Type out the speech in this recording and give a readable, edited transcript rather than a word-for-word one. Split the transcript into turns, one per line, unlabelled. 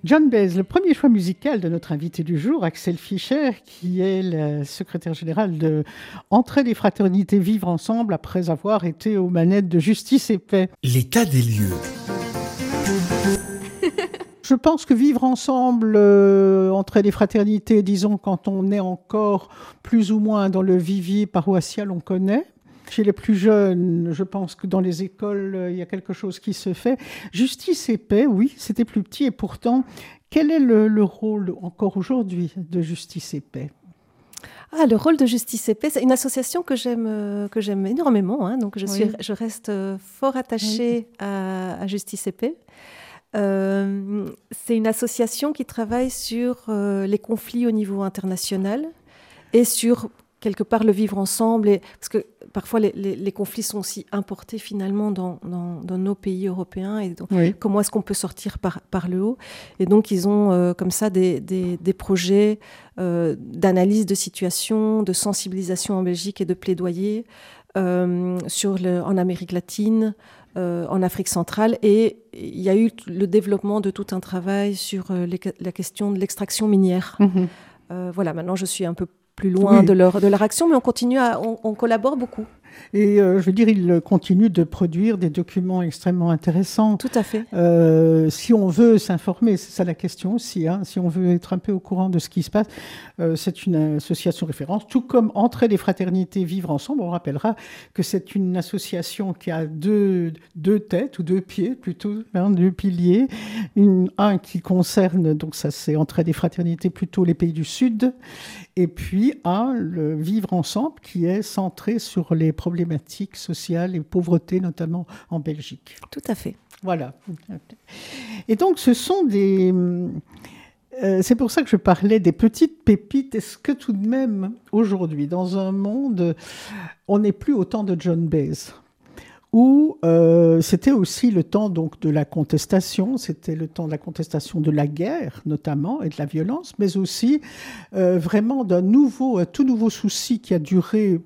John Baez, le premier choix musical de notre invité du jour, Axel Fischer, qui est le secrétaire général de Entraide et Fraternité Vivre Ensemble après avoir été aux manettes de Justice et Paix.
L'état des lieux.
Je pense que vivre ensemble, Entraide et Fraternité, disons quand on est encore plus ou moins dans le vivier paroissial, on connaît. Chez les plus jeunes, je pense que dans les écoles, il y a quelque chose qui se fait. Justice et Paix, oui, c'était plus petit. Et pourtant, quel est le rôle encore aujourd'hui de Justice et Paix ?
Le rôle de Justice et Paix, c'est une association que j'aime énormément. Hein, donc je reste fort attachée à Justice et Paix. C'est une association qui travaille sur les conflits au niveau international et sur quelque part le vivre ensemble, parce que parfois les conflits sont aussi importés finalement dans nos pays européens, et donc comment est-ce qu'on peut sortir par le haut. Et donc ils ont comme ça des projets d'analyse de situation, de sensibilisation en Belgique et de plaidoyer en Amérique latine, en Afrique centrale, et il y a eu le développement de tout un travail sur la question de l'extraction minière. Maintenant je suis un peu plus loin de leur action, mais on collabore beaucoup.
Et je veux dire, ils continuent de produire des documents extrêmement intéressants.
Tout à fait.
Si on veut s'informer, c'est ça la question aussi, hein, si on veut être un peu au courant de ce qui se passe, c'est une association référence, tout comme Entraide et Fraternité Vivre Ensemble. On rappellera que c'est une association qui a deux têtes, ou deux pieds plutôt, deux piliers. Un qui concerne, donc ça c'est Entraide et Fraternité, plutôt les pays du Sud, et puis le Vivre Ensemble qui est centré sur les problématiques sociales et pauvreté, notamment en Belgique.
Tout à fait.
Voilà. Et donc, ce sont des... c'est pour ça que je parlais des petites pépites. Est-ce que tout de même, aujourd'hui, dans un monde, on n'est plus au temps de John Baez, où c'était aussi le temps donc, de la contestation, c'était le temps de la contestation de la guerre, notamment, et de la violence, mais aussi vraiment d'un tout nouveau souci qui a duré